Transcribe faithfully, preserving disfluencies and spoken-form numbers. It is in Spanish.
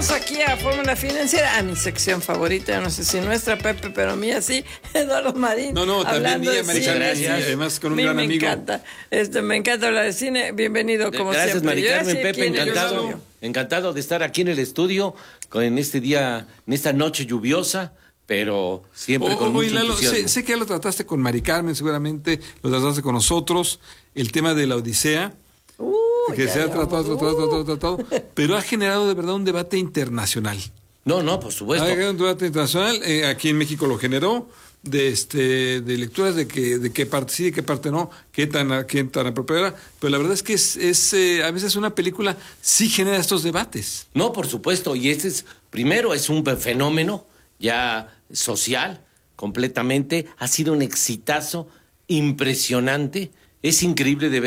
Aquí a Fórmula Financiera, a mi sección favorita, no sé si nuestra, Pepe, pero mía sí, Eduardo Marín. No, no, también mía, Muchas gracias. Y además con un me, gran me amigo. encanta, este, me encanta hablar de cine. Bienvenido como Gracias, siempre. Mari Carmen, Yo Pepe, encantado, encantado de estar aquí en el estudio con- en este día, en esta noche lluviosa, pero siempre O- con oye, mucho Lalo, entusiasmo. sé, sé que ya lo trataste con Mari Carmen, seguramente lo trataste con nosotros, el tema de la Odisea, Uh, que ya se ha llevamos, tratado, tratado, tratado, tratado, pero ha generado de verdad un debate internacional. No, no, por supuesto. Ha generado un debate internacional, eh, aquí en México lo generó, de este de lecturas de que de qué parte sí, de qué parte no, qué tan, qué tan apropiada, pero la verdad es que es, es eh, a veces una película sí genera estos debates. No, por supuesto, y este es, primero, es un fenómeno ya social, completamente, ha sido un exitazo impresionante, es increíble de ver.